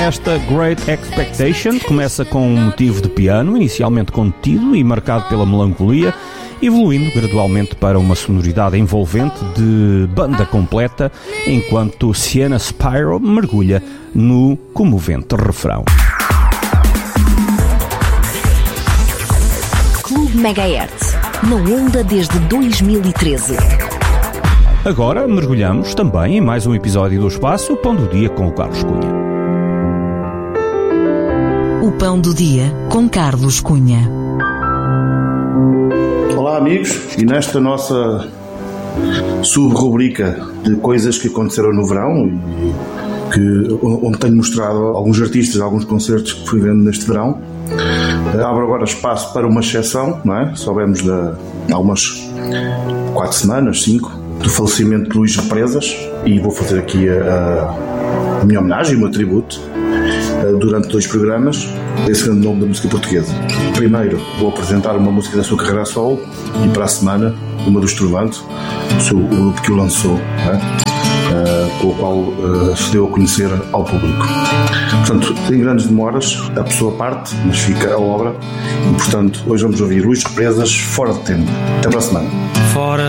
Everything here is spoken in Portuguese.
esta Great Expectation começa com um motivo de piano, inicialmente contido e marcado pela melancolia, evoluindo gradualmente para uma sonoridade envolvente de banda completa, enquanto Sienna Spiro mergulha no comovente refrão. Clube Megahertz, na onda desde 2013. Agora mergulhamos também em mais um episódio do Espaço Pão do Dia com o Carlos Cunha. O Pão do Dia com Carlos Cunha. Olá amigos, e nesta nossa sub-rubrica de coisas que aconteceram no verão, onde tenho mostrado alguns artistas, alguns concertos que fui vendo neste verão, abro agora espaço para uma exceção, não é? Soubemos há umas 4 semanas, 5, do falecimento de Luís Represas, e vou fazer aqui a minha homenagem, o meu tributo, durante 2 programas, esse grande nome da música portuguesa. Primeiro vou apresentar uma música da sua carreira a solo, e para a semana uma do Estrovante, o grupo que o lançou, com o qual se deu a conhecer ao público. Portanto, sem grandes demoras, a pessoa parte, mas fica a obra, e portanto hoje vamos ouvir Luís Represas, Fora de Tempo. Até para a semana.